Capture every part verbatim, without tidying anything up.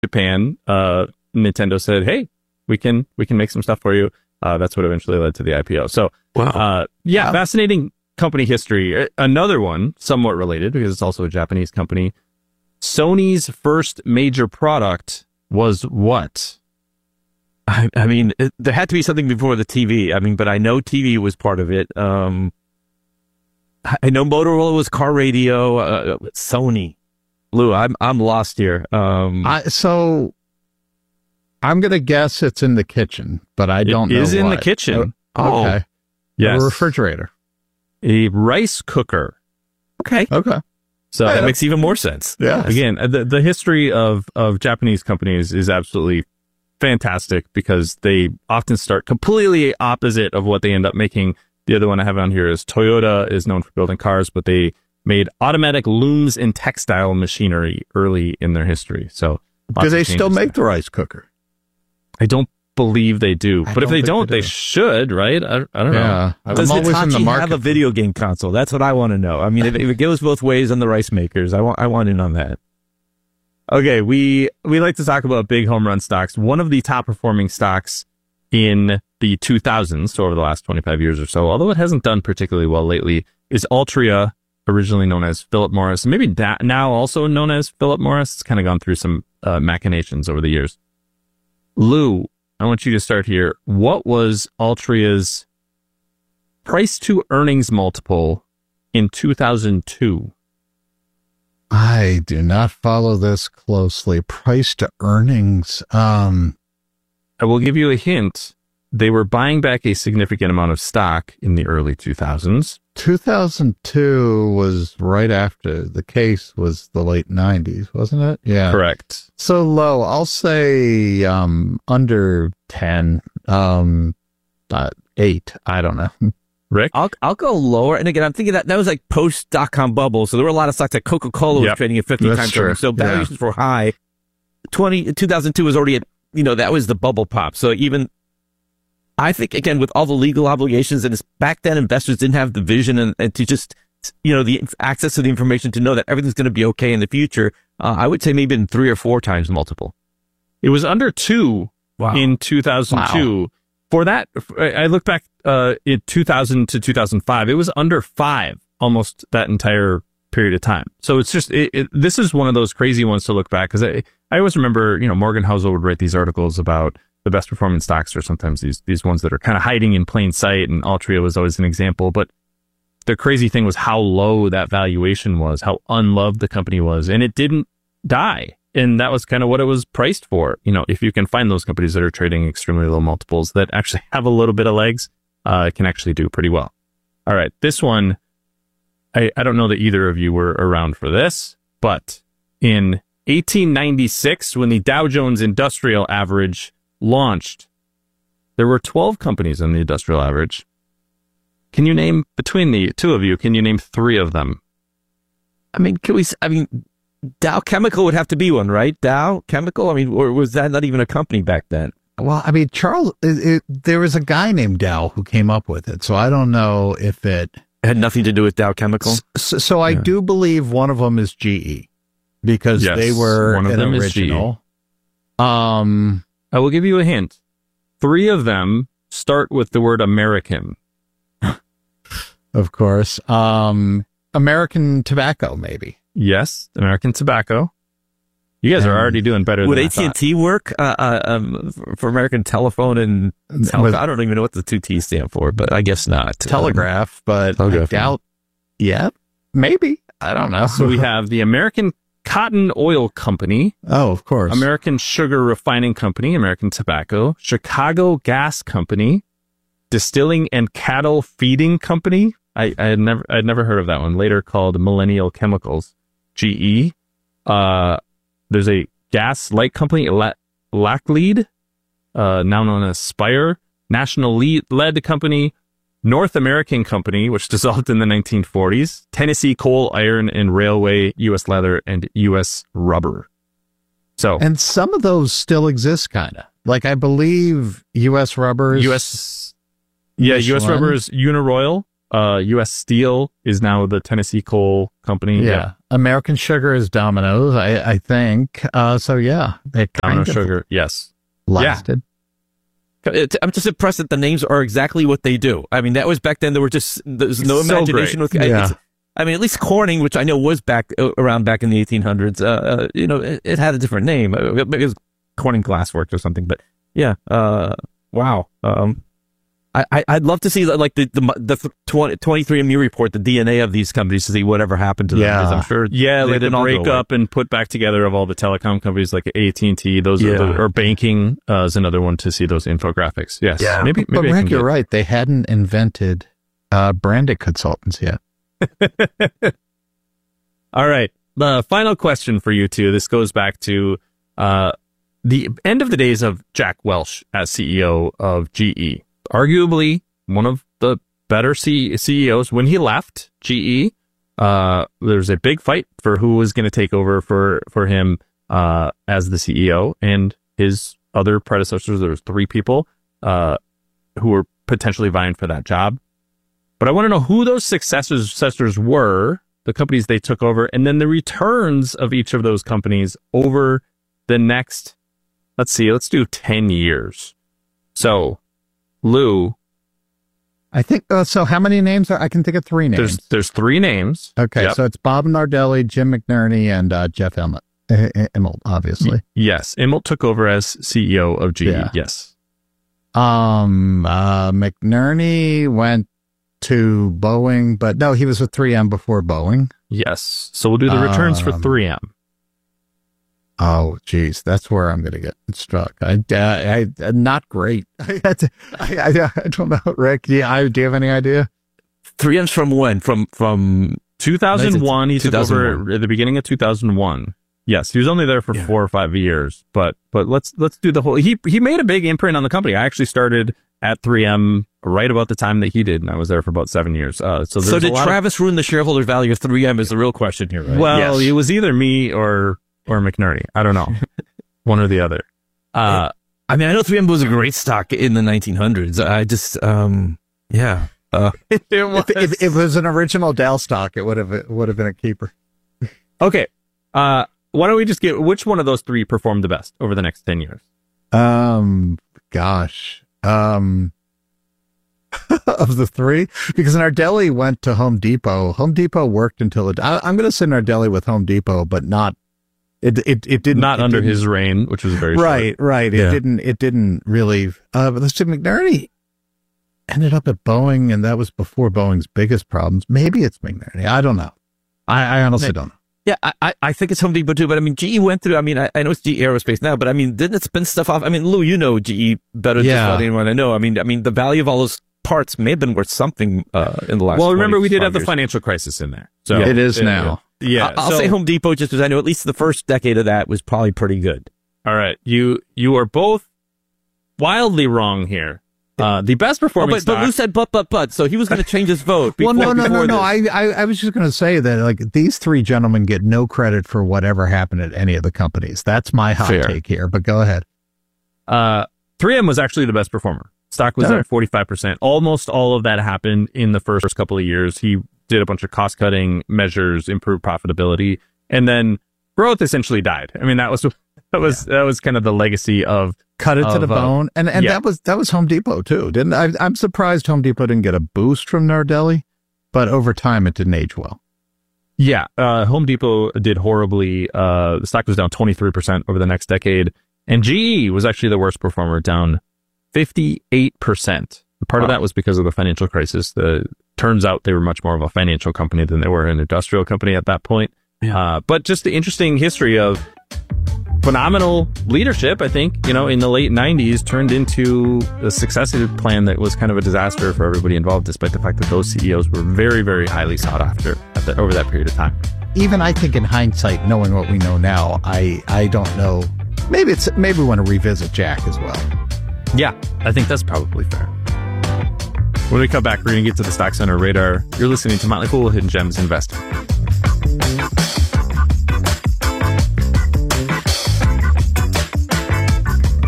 Japan, uh, Nintendo said, "Hey, we can we can make some stuff for you." Uh, that's what eventually led to the I P O. So, wow. uh, yeah, wow. Fascinating company history. Another one, somewhat related, because it's also a Japanese company. Sony's first major product was what? I, I mean, it, there had to be something before the T V. I mean, but I know T V was part of it. Um, I know Motorola was car radio. Uh, Sony. Lou, I'm I'm lost here. Um, I, so I'm gonna guess it's in the kitchen, but I don't it know. It is in what. the kitchen. Oh, okay. Yes. A refrigerator. A rice cooker. Okay. Okay. So that makes even more sense. Yeah. Again, the the history of of Japanese companies is absolutely fantastic because they often start completely opposite of what they end up making. The other one I have on here is Toyota is known for building cars, but they made automatic looms and textile machinery early in their history. So do they still make there. the rice cooker? I don't believe they do, I but if they don't, they, they should, right? I, I don't yeah. know. Does always Hitachi in the market have a video game console? That's what I want to know. I mean, if, if it goes both ways on the rice makers, I want I want in on that. Okay, we we like to talk about big home run stocks. One of the top performing stocks in the two thousands, so over the last twenty-five years or so, although it hasn't done particularly well lately, is Altria, originally known as Philip Morris, maybe da- now also known as Philip Morris. It's kind of gone through some uh, machinations over the years. Lou, I want you to start here. What was Altria's price to earnings multiple in two thousand two? I do not follow this closely. Price to earnings. Um, I will give you a hint. They were buying back a significant amount of stock in the early two thousands. two thousand two was right after the case was the late nineties, wasn't it? Yeah. Correct. So low. I'll say um, under ten, um, uh, eight. I don't know. Rick? I'll I'll go lower. And again, I'm thinking that that was like post dot com bubble. So there were a lot of stocks that Coca-Cola was yep. trading at fifty That's times true. earnings. So valuations yeah. were high. twenty, two thousand two was already at, you know, that was the bubble pop. So even, I think, again, with all the legal obligations, and it's, back then investors didn't have the vision and, and to just, you know, the access to the information to know that everything's going to be okay in the future. Uh, I would say maybe in three or four times multiple. It was under two wow. in two thousand two. Wow. For that, I look back uh, in two thousand to two thousand five, it was under five almost that entire period of time. So it's just, it, it, this is one of those crazy ones to look back, because I, I always remember, you know, Morgan Housel would write these articles about the best performing stocks, or sometimes these these ones that are kind of hiding in plain sight, and Altria was always an example. But the crazy thing was how low that valuation was, how unloved the company was, and it didn't die. And that was kind of what it was priced for. You know, if you can find those companies that are trading extremely low multiples that actually have a little bit of legs, uh, it can actually do pretty well. All right, this one, I, I don't know that either of you were around for this, but in eighteen ninety-six, when the Dow Jones Industrial Average launched, there were twelve companies on the industrial average. Can you name, between the two of you, can you name three of them? I mean, can we, I mean, Dow Chemical would have to be one, right? Dow Chemical? I mean, or was that not even a company back then? Well, I mean, Charles, it, it, there was a guy named Dow who came up with it, so I don't know if it... It had nothing to do with Dow Chemical? So, so I yeah. do believe one of them is G E, because yes, they were one of an them original. Is G E. Um, I will give you a hint. Three of them start with the word American. Of course. Um, American Tobacco, maybe. Yes, American Tobacco. You guys um, are already doing better would than A T and T work uh, uh, um, for American Telephone and Tel- I don't even know what the two T's stand for, but I guess not. Telegraph, but Telegraph, I doubt. Yeah, maybe. I don't know. So we have the American Cotton Oil Company. Oh, of course. American Sugar Refining Company, American Tobacco, Chicago Gas Company, Distilling and Cattle Feeding Company. I, I had never I'd never heard of that one. Later called Millennial Chemicals, G E. Uh, there's a gas light company, La- Laclead, uh, now known as Spire, National Lead, Lead Company, North American Company, which dissolved in the nineteen forties, Tennessee Coal, Iron and Railway, U S Leather, and U S Rubber. So, and some of those still exist, kind of. Like, I believe U S Rubber. U S Yeah, U S Rubber is Uniroyal. Uh, U S Steel is now the Tennessee Coal Company. Yeah. yeah. American Sugar is Domino's, I, I think. Uh, so, yeah. They Domino Sugar, yes. Lasted. Yeah. I'm just impressed that the names are exactly what they do. I mean, that was back then. There were just, there was no so imagination. Great. with yeah. I mean, at least Corning, which I know was back around back in the eighteen hundreds, uh, uh, you know, it, it had a different name. Maybe it was Corning Glassworks or something, but yeah. Uh, wow. Um, I, I, I'd love to see like the, the, the twenty-three and me report, the D N A of these companies to see whatever happened to them. Yeah. I'm sure. Yeah. Like the breakup and put back together of all the telecom companies like A T and T, those yeah. are the, or banking uh, is another one to see those infographics. Yes. Yeah. Maybe, maybe but I Rick, you're get... right. They hadn't invented uh, branded consultants yet. All right. The final question for you two. This goes back to uh, the end of the days of Jack Welch as C E O of G E. Arguably one of the better C- CEOs. When he left G E, uh, there was a big fight for who was going to take over for, for him uh, as the C E O, and his other predecessors. There was three people uh, who were potentially vying for that job. But I want to know who those successors, successors were, the companies they took over, and then the returns of each of those companies over the next, let's see, let's do ten years. So, Lou. I think, uh, so how many names are, I can think of three names. There's, there's three names. Okay, yep. So it's Bob Nardelli, Jim McNerney, and uh, Jeff Immelt, Immelt, obviously. Y- yes, Immelt took over as C E O of G E, yeah. yes. Um, uh, McNerney went to Boeing, but no, he was with three M before Boeing. Yes. So we'll do the returns um, for three M. Oh, geez, that's where I'm going to get struck. I, I, I not great. I, I, I don't know, Rick. Do you, I, do you have any idea? three M's from when? From from two thousand one. He took over at the beginning of two thousand one. Yes, he was only there for yeah. four or five years. But but let's let's do the whole. He he made a big imprint on the company. I actually started at three M right about the time that he did, and I was there for about seven years. Uh, so so did Travis of, ruin the shareholder value of three M is the real question here, right? Well, yes. It was either me or or McNerney. I don't know. One or the other. Uh, I mean, I know three M was a great stock in the nineteen hundreds. I just, um, yeah. Uh, it was. If, if it was an original Dow stock, it would have it would have been a keeper. Okay. Uh, why don't we just get, which one of those three performed the best over the next ten years? Um, gosh. Um, of the three, because Nardelli went to Home Depot. Home Depot worked until it, I, I'm going to say Nardelli with Home Depot, but not, it, it, it didn't. Not it under didn't, his reign, which was very Right, short. right. It yeah. didn't, it didn't really, uh, but let's see, McNerney ended up at Boeing, and that was before Boeing's biggest problems. Maybe it's McNerney. I don't know. I, I honestly don't know. Yeah, I, I think it's Home Depot too, but I mean, G E went through, I mean, I, I know it's G E Aerospace now, but I mean, didn't it spin stuff off? I mean, Lou, you know G E better than yeah. just about anyone I know. I mean, I mean, the value of all those parts may have been worth something uh, in the last Well, remember, we did have years. the financial crisis in there. So yeah, it is it, now. Yeah. I'll so, say Home Depot just because I know at least the first decade of that was probably pretty good. All right. You, you are both wildly wrong here. Uh, the best performing oh, but, stock. But Lou said but, but, but, so he was going to change his vote. Before, well, no, no, no, no. This. I, I, I was just going to say that, like, these three gentlemen get no credit for whatever happened at any of the companies. That's my hot Fair. take here, but go ahead. Uh, three M was actually the best performer. Stock was oh. at forty-five percent. Almost all of that happened in the first couple of years. He did a bunch of cost cutting measures, improved profitability, and then growth essentially died. I mean, that was, that was, yeah. that was kind of the legacy of, cut it of, to the bone. And, and yeah. that was, that was Home Depot too. Didn't I? I'm surprised Home Depot didn't get a boost from Nardelli, but over time it didn't age well. Yeah. Uh, Home Depot did horribly. Uh, the stock was down twenty-three percent over the next decade. And G E was actually the worst performer, down fifty-eight percent. Part wow. of that was because of the financial crisis. The turns out they were much more of a financial company than they were an industrial company at that point. Yeah. Uh, but just the interesting history of phenomenal leadership, I think, you know, in the late nineties turned into a successive plan that was kind of a disaster for everybody involved, despite the fact that those C E Os were very, very highly sought after at the, over that period of time. Even I think in hindsight, knowing what we know now, I, I don't know. Maybe it's maybe we want to revisit Jack as well. Yeah, I think that's probably fair. When we come back, we're going to get to the Stock Center radar. You're listening to Motley Fool Hidden Gems Investing.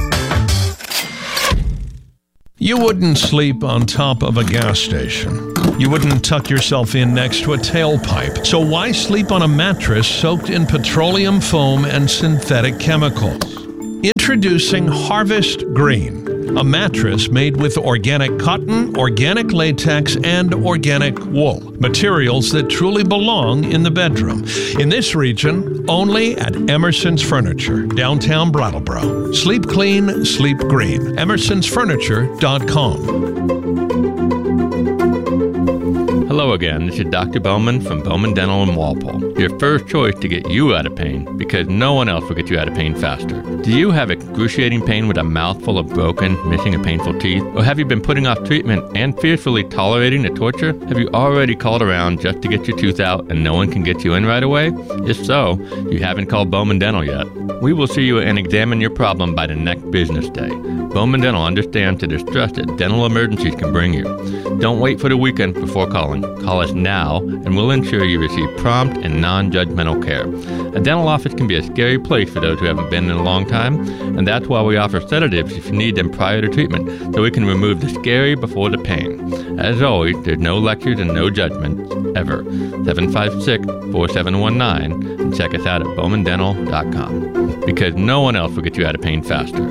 You wouldn't sleep on top of a gas station. You wouldn't tuck yourself in next to a tailpipe. So why sleep on a mattress soaked in petroleum foam and synthetic chemicals? Introducing Harvest Green, a mattress made with organic cotton, organic latex, and organic wool, materials that truly belong in the bedroom. In this region, only at Emerson's Furniture, downtown Brattleboro. Sleep clean, sleep green. emersons furniture dot com. Hello again, this is Doctor Bowman from Bowman Dental in Walpole. Your first choice to get you out of pain, because no one else will get you out of pain faster. Do you have excruciating pain with a mouthful of broken, missing, and painful teeth? Or have you been putting off treatment and fearfully tolerating the torture? Have you already called around just to get your tooth out and no one can get you in right away? If so, you haven't called Bowman Dental yet. We will see you and examine your problem by the next business day. Bowman Dental understands the distress that dental emergencies can bring you. Don't wait for the weekend before calling. Call us now, and we'll ensure you receive prompt and non-judgmental care. A dental office can be a scary place for those who haven't been in a long time, and that's why we offer sedatives if you need them prior to treatment, so we can remove the scary before the pain. As always, there's no lectures and no judgment, ever. seven five six, four seven one nine, and check us out at bowman dental dot com, because no one else will get you out of pain faster.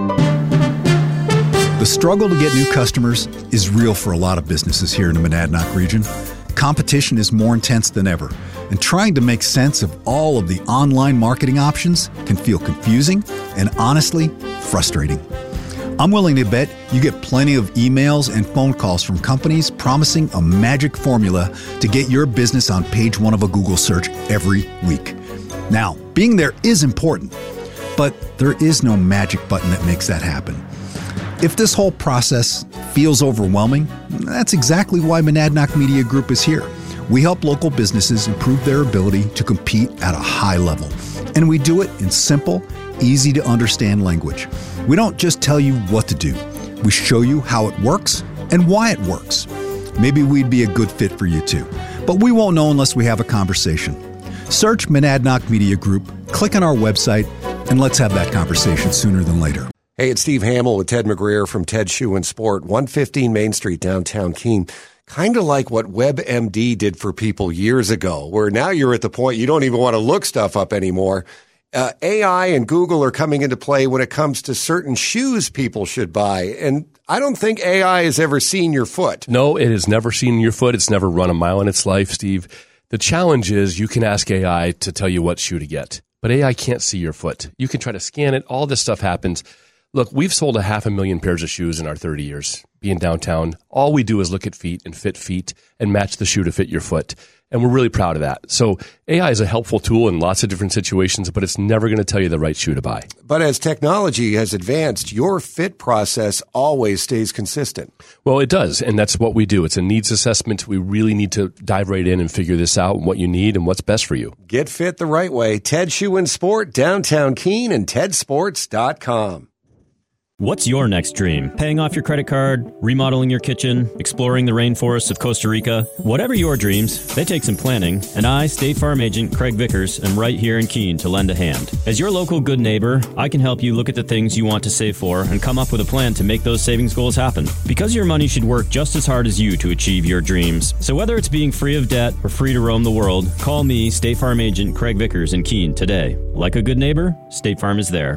The struggle to get new customers is real for a lot of businesses here in the Monadnock region. Competition is more intense than ever, and trying to make sense of all of the online marketing options can feel confusing and honestly frustrating. I'm willing to bet you get plenty of emails and phone calls from companies promising a magic formula to get your business on page one of a Google search every week. Now, being there is important, but there is no magic button that makes that happen. If this whole process feels overwhelming, that's exactly why Monadnock Media Group is here. We help local businesses improve their ability to compete at a high level. And we do it in simple, easy to understand language. We don't just tell you what to do. We show you how it works and why it works. Maybe we'd be a good fit for you too, but we won't know unless we have a conversation. Search Monadnock Media Group, click on our website, and let's have that conversation sooner than later. Hey, it's Steve Hamill with Ted McGreer from Ted Shoe and Sport, one fifteen Main Street, downtown Keene. Kind of like what WebMD did for people years ago, where now you're at the point you don't even want to look stuff up anymore. Uh, A I and Google are coming into play when it comes to certain shoes people should buy. And I don't think A I has ever seen your foot. No, it has never seen your foot. It's never run a mile in its life, Steve. The challenge is you can ask A I to tell you what shoe to get, but A I can't see your foot. You can try to scan it. All this stuff happens. Look, we've sold a half a million pairs of shoes in our thirty years being downtown. All we do is look at feet and fit feet and match the shoe to fit your foot. And we're really proud of that. So A I is a helpful tool in lots of different situations, but it's never going to tell you the right shoe to buy. But as technology has advanced, your fit process always stays consistent. Well, it does, and that's what we do. It's a needs assessment. We really need to dive right in and figure this out, what you need and what's best for you. Get fit the right way. Ted Shoe and Sport, downtown Keene, and ted sports dot com. What's your next dream? Paying off your credit card, remodeling your kitchen, exploring the rainforests of Costa Rica? Whatever your dreams, they take some planning, and I, State Farm Agent Craig Vickers, am right here in Keene to lend a hand. As your local good neighbor, I can help you look at the things you want to save for and come up with a plan to make those savings goals happen. Because your money should work just as hard as you to achieve your dreams. So whether it's being free of debt or free to roam the world, call me, State Farm Agent Craig Vickers in Keene today. Like a good neighbor, State Farm is there.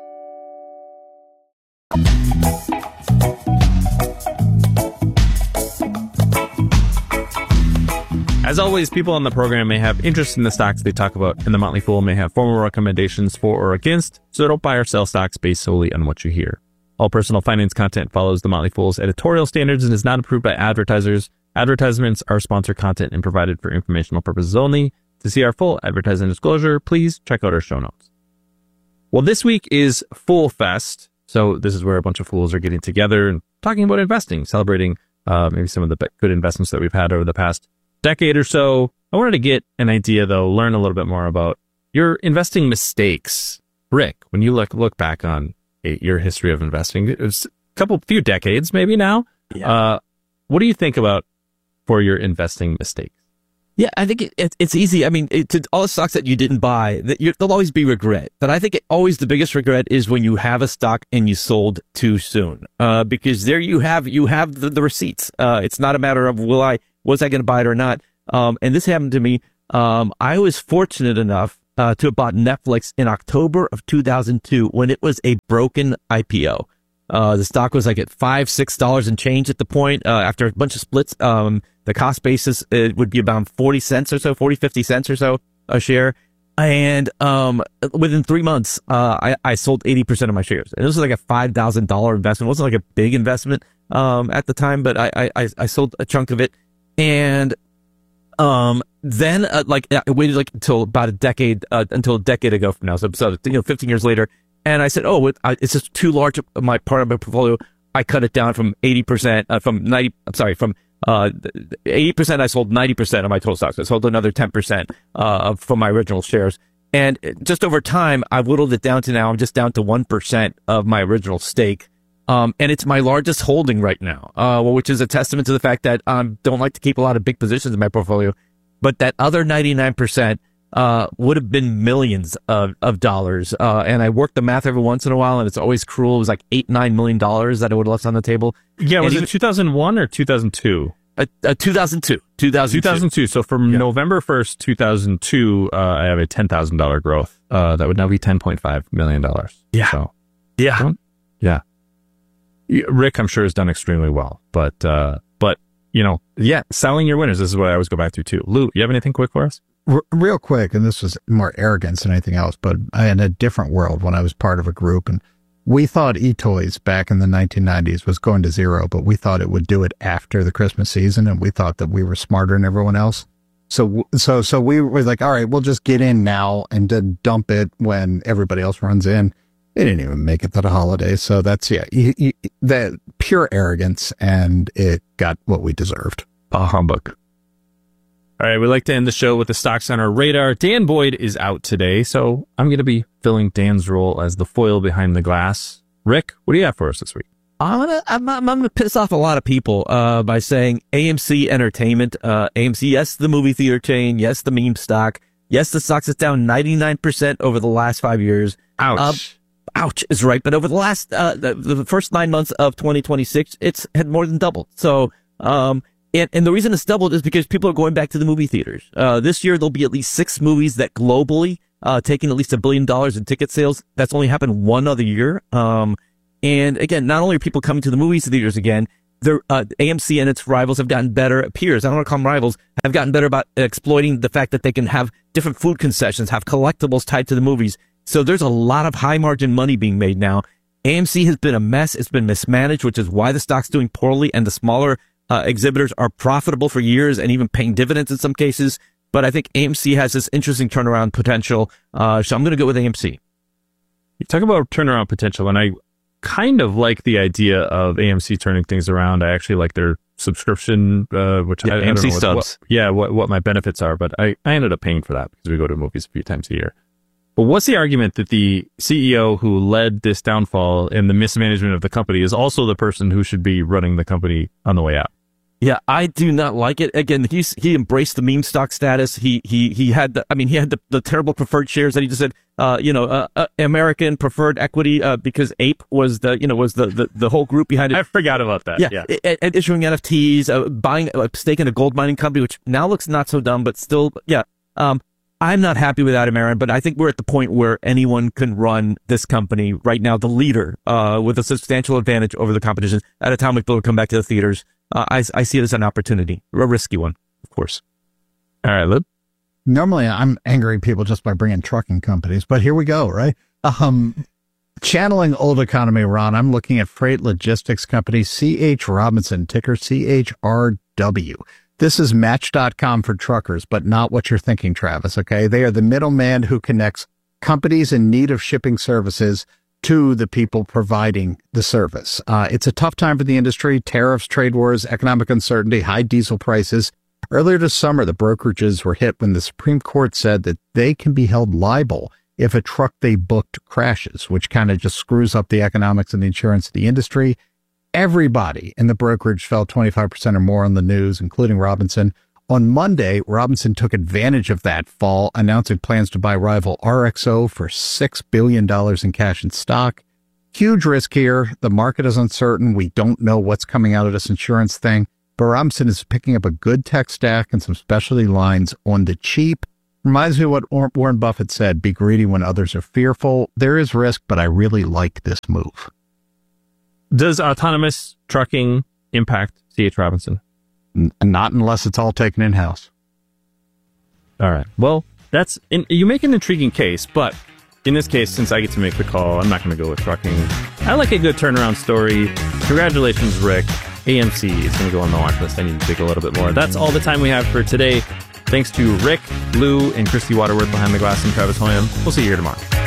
As always, people on the program may have interest in the stocks they talk about, and the Motley Fool may have formal recommendations for or against, so don't buy or sell stocks based solely on what you hear. All personal finance content follows the Motley Fool's editorial standards and is not approved by advertisers. Advertisements are sponsored content and provided for informational purposes only. To see our full advertising disclosure, please check out our show notes. Well, this week is Fool Fest. So this is where a bunch of fools are getting together and talking about investing, celebrating uh, maybe some of the good investments that we've had over the past decade or so. I wanted to get an idea, though, learn a little bit more about your investing mistakes. Rick, when you look look back on a, your history of investing, it was a couple, few decades maybe now. Yeah. Uh, what do you think about for your investing mistakes? Yeah, I think it, it, it's easy. I mean, it, to, all the stocks that you didn't buy, that you, there'll always be regret. But I think it, always the biggest regret is when you have a stock and you sold too soon, uh, because there you have you have the, the receipts. Uh, it's not a matter of will I Was I going to buy it or not? Um, and this happened to me. Um, I was fortunate enough uh, to have bought Netflix in October of two thousand two when it was a broken I P O. Uh, the stock was like at five, six dollars and change at the point. Uh, after a bunch of splits, um, the cost basis, it would be about forty cents or so, forty, fifty cents or so a share. And, um, within three months, uh, I, I sold eighty percent of my shares. And this was like a five thousand dollars investment. It wasn't like a big investment, um, at the time, but I, I, I sold a chunk of it. And, um, then, uh, like, I waited like until about a decade, uh, until a decade ago from now. So, so you know, fifteen years later. And I said, oh, it, I, it's just too large of my part of my portfolio. I cut it down from eighty percent, uh, from ninety, I'm sorry, from, uh, eighty percent. I sold ninety percent of my total stocks. I sold another ten percent, uh, from my original shares. And just over time, I've whittled it down to now, I'm just down to one percent of my original stake. Um, and it's my largest holding right now, uh, well, which is a testament to the fact that I um, don't like to keep a lot of big positions in my portfolio. But that other ninety-nine percent, uh, would have been millions of, of dollars. Uh, and I work the math every once in a while, and it's always cruel. It was like eight, nine million dollars that I would have left on the table. Yeah. Was and it even, two thousand one or two thousand two? Uh, uh, two thousand two. two thousand two. two thousand two. So from yeah. November first, two thousand two, uh, I have a ten thousand dollars growth. Uh, that would now be ten point five million dollars. Yeah. So, yeah. Yeah. Rick, I'm sure, has done extremely well, but, uh, but, you know, yeah, selling your winners. This is what I always go back to too. Lou, you have anything quick for us? R- real quick, and this was more arrogance than anything else, but in a different world when I was part of a group, and we thought eToys back in the nineteen nineties was going to zero, but we thought it would do it after the Christmas season, and we thought that we were smarter than everyone else. So, so, so we were like, all right, we'll just get in now and then dump it when everybody else runs in. It didn't even make it to the holidays. So that's, yeah, you, you, that pure arrogance, and it got what we deserved. Ah, humbug. All right, we'd like to end the show with the stocks on our radar. Dan Boyd is out today, so I'm going to be filling Dan's role as the foil behind the glass. Rick, what do you have for us this week? I'm gonna, I'm, I'm gonna piss off a lot of people, uh, by saying A M C Entertainment, uh, A M C, yes, the movie theater chain, yes, the meme stock, yes, the stock is down ninety-nine percent over the last five years. Ouch. Uh, ouch is right, but over the last, uh, the, the first nine months of twenty twenty-six, it's had more than doubled. So, um, And, and the reason it's doubled is because people are going back to the movie theaters. Uh, this year, there'll be at least six movies that globally, uh, taking at least a billion dollars in ticket sales. That's only happened one other year. Um, and again, not only are people coming to the movie theaters again, they're, uh, A M C and its rivals have gotten better, peers, I don't want to call them rivals, have gotten better about exploiting the fact that they can have different food concessions, have collectibles tied to the movies. So there's a lot of high margin money being made now. A M C has been a mess. It's been mismanaged, which is why the stock's doing poorly, and the smaller Uh, exhibitors are profitable for years and even paying dividends in some cases. But I think A M C has this interesting turnaround potential. Uh, so I'm going to go with A M C. You talk about turnaround potential, and I kind of like the idea of A M C turning things around. I actually like their subscription, uh, which yeah, I, I A M C don't know subs. what, what, yeah, what, what my benefits are, but I, I ended up paying for that because we go to movies a few times a year. But what's the argument that the C E O who led this downfall and the mismanagement of the company is also the person who should be running the company on the way out? Yeah, I do not like it. Again, he's, he embraced the meme stock status. He, he, he had the, I mean, he had the, the terrible preferred shares that he just said, uh, you know, uh, uh, American preferred equity, uh, because Ape was the, you know, was the, the, the whole group behind it. I forgot about that. Yeah. yeah. And, and issuing N F Ts, uh, buying a stake in a gold mining company, which now looks not so dumb, but still, yeah. Um, I'm not happy with Adam Aron, but I think we're at the point where anyone can run this company right now, the leader, uh, with a substantial advantage over the competition at a time when people will come back to the theaters. Uh, I, I see it as an opportunity, a risky one, of course. All right, Lib. Normally, I'm angering people just by bringing trucking companies, but here we go, right? Um, channeling old economy, Ron, I'm looking at freight logistics company C H Robinson, ticker C H R W. This is Match dot com for truckers, but not what you're thinking, Travis, okay? They are the middleman who connects companies in need of shipping services to the people providing the service. Uh, it's a tough time for the industry. Tariffs, trade wars, economic uncertainty, high diesel prices. Earlier this summer, the brokerages were hit when the Supreme Court said that they can be held liable if a truck they booked crashes, which kind of just screws up the economics and the insurance of the industry. Everybody in the brokerage fell twenty-five percent or more on the news, including Robinson. On Monday, Robinson took advantage of that fall, announcing plans to buy rival R X O for six billion dollars in cash and stock. Huge risk here. The market is uncertain. We don't know what's coming out of this insurance thing. Barumson is picking up a good tech stack and some specialty lines on the cheap. Reminds me of what Warren Buffett said, be greedy when others are fearful. There is risk, but I really like this move. Does autonomous trucking impact C H. Robinson? N- not unless it's all taken in-house. All right. Well, that's in, you make an intriguing case, but in this case, since I get to make the call, I'm not going to go with trucking. I like a good turnaround story. Congratulations, Rick. A M C is going to go on the watch list. I need to dig a little bit more. That's all the time we have for today. Thanks to Rick, Lou, and Christy Waterworth behind the glass and Travis Hoyam. We'll see you here tomorrow.